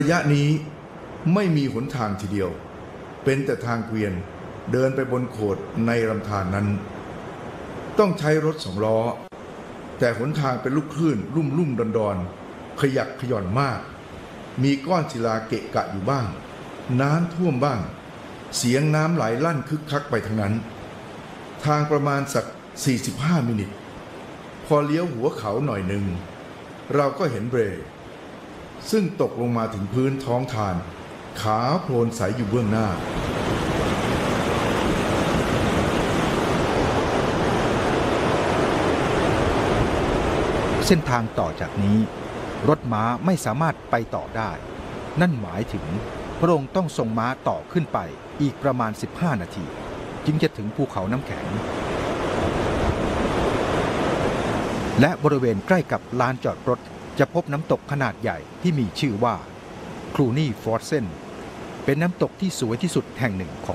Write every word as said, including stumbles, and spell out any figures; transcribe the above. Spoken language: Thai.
ระยะนี้ไม่มีหนทางทีเดียวเป็นแต่ทางเกวียนเดินไปบนโขดในลำธารนั้นต้องใช้รถสองล้อแต่หนทางเป็นลูกคลื่นลุ่มลุ่มดอนดอนขยักขย่อนมากมีก้อนศิลาเกะกะอยู่บ้างน้ำท่วมบ้างเสียงน้ำไหลลั่นคึกคักไปทั้งนั้นทางประมาณสักสี่สิบห้ามินิพอเลี้ยวหัวเขาหน่อยหนึ่งเราก็เห็นเบรซึ่งตกลงมาถึงพื้นท้องทานขาโพลนใสอยู่เบื้องหน้าเส้นทางต่อจากนี้รถม้าไม่สามารถไปต่อได้นั่นหมายถึงพระองค์ต้องส่งม้าต่อขึ้นไปอีกประมาณสิบห้านาทีจึงจะถึงภูเขาน้ำแข็งและบริเวณใกล้กับลานจอดรถจะพบน้ำตกขนาดใหญ่ที่มีชื่อว่าครูนี่ฟอร์เซนเป็นน้ำตกที่สวยที่สุดแห่งหนึ่งของ